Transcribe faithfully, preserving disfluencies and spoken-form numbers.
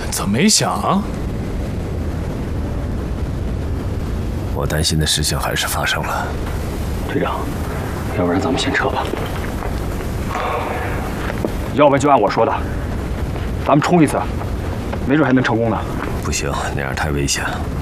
怎么没响啊？ 我担心的事情还是发生了。 队长，要不然咱们先撤吧。要不然就按我说的，咱们冲一次，没准还能成功呢。 不行，那样太危险了。